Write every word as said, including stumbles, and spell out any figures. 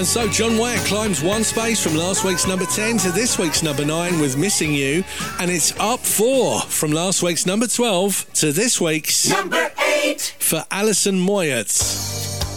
And so John Wyatt climbs one space from last week's number ten to this week's number nine with Missing You, and it's up four from last week's number twelve to this week's number eight for Alison Moyet.